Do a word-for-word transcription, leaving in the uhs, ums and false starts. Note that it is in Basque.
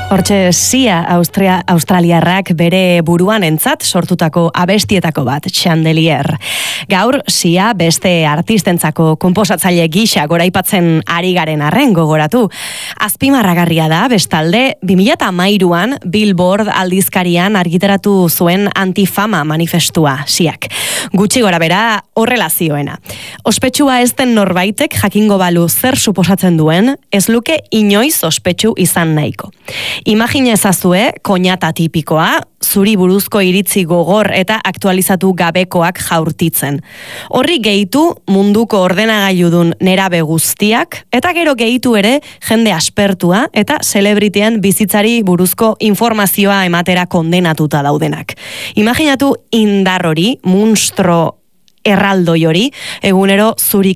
Hortxe Sia Austria, Australiarrak bere buruan entzat sortutako abestietako bat, Chandelier. Gaur Sia beste artistentzako konposatzaile gisa goraipatzen ari garen arren gogoratu. Azpimarragarria da, bestalde, bi mila hamairuan Billboard aldizkarian argitaratu zuen antifama manifestua Siak. Gutxi gora bera horrela zioena. Ospetsua ez den norbaitek jakingo balu zer suposatzen duen, ez luke inoiz ospetsu izan nahiko. Imagina ezazue, koñata tipikoa, zuri buruzko iritzi gogor eta aktualizatu gabekoak jaurtitzen. Horri gehitu munduko ordenagailudun nerabe guztiak, eta gero gehitu ere jende aspertua eta celebriteen bizitzari buruzko informazioa ematera kondenatuta daudenak. Imaginatu indar hori, munstro erraldoi hori, egunero zuri